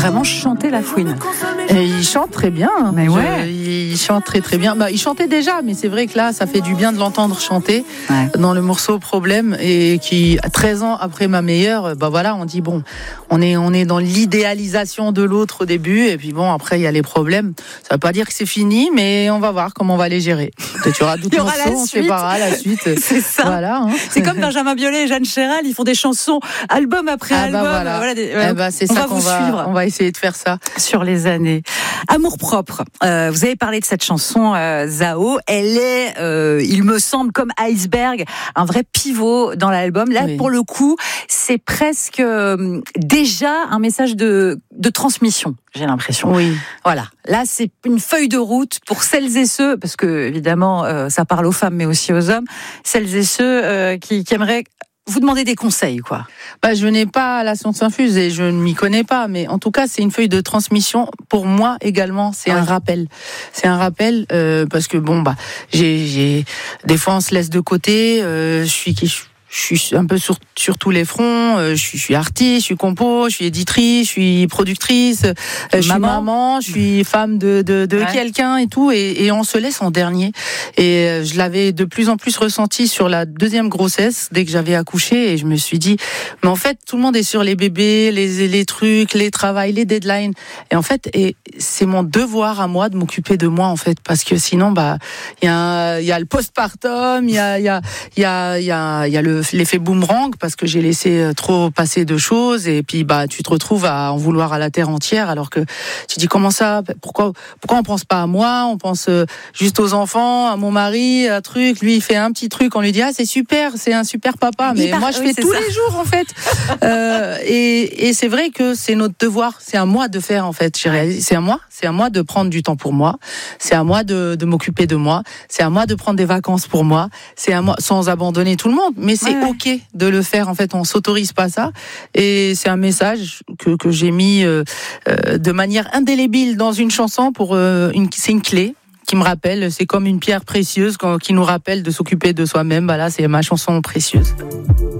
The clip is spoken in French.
vraiment chanter la fouine. Et il chante très bien. Mais ouais. Il chante très très bien. Il chantait déjà, mais c'est vrai que là, ça fait du bien de l'entendre chanter dans le morceau Problème, et qui, 13 ans après Ma Meilleure, voilà, on dit bon, on est dans l'idéalisation de l'autre au début, et puis bon, après il y a les problèmes. Ça veut pas dire que c'est fini, mais on va voir comment on va les gérer. Peut-être il y aura d'autres morceaux, on séparera la suite. C'est ça. Voilà. C'est comme Benjamin Biolay et Jeanne Chéral, ils font des chansons album après album. Voilà. C'est ça qu'on va suivre. On va essayer de faire ça sur les années. Amour propre. Vous avez parlé de cette chanson Zao. Elle est, il me semble, comme Iceberg, un vrai pivot dans l'album. Là, pour le coup, c'est presque déjà un message de transmission. J'ai l'impression. Oui. Voilà. Là, c'est une feuille de route pour celles et ceux, parce que évidemment, ça parle aux femmes, mais aussi aux hommes. Celles et ceux qui aimeraient vous demander des conseils, quoi. Je n'ai pas la science infuse et je ne m'y connais pas, mais en tout cas, c'est une feuille de transmission. Pour moi également, c'est un rappel. C'est un rappel parce que j'ai des fois on se laisse de côté. Je suis un peu sur tous les fronts. Je suis artiste, je suis compo, je suis éditrice, je suis productrice, je suis maman, je suis femme de quelqu'un et tout. Et on se laisse en dernier. Et je l'avais de plus en plus ressenti sur la deuxième grossesse, dès que j'avais accouché. Et je me suis dit, mais en fait, tout le monde est sur les bébés, les trucs, les travails, les deadlines. Et en fait, c'est mon devoir à moi de m'occuper de moi, en fait. Parce que sinon, il y a le postpartum, il y a l'effet boomerang, parce que j'ai laissé trop passer de choses, et puis tu te retrouves à en vouloir à la terre entière, alors que tu dis comment ça, pourquoi on pense pas à moi, on pense juste aux enfants, à mon mari, un truc, lui il fait un petit truc, on lui dit c'est super, c'est un super papa, mais moi je fais tous les jours en fait. Et c'est vrai que c'est notre devoir, c'est à moi de faire en fait, c'est à moi de prendre du temps pour moi, c'est à moi de m'occuper de moi, c'est à moi de prendre des vacances pour moi, c'est à moi, sans abandonner tout le monde, mais c'est ok de le faire, en fait, on s'autorise pas ça, et c'est un message que j'ai mis de manière indélébile dans une chanson c'est une clé qui me rappelle, c'est comme une pierre précieuse qui nous rappelle de s'occuper de soi-même. Là, c'est ma chanson précieuse.